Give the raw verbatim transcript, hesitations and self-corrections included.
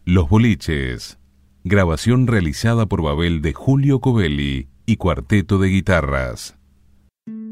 Los Boliches. Grabación realizada por Babel de Julio Covelli y Cuarteto de Guitarras.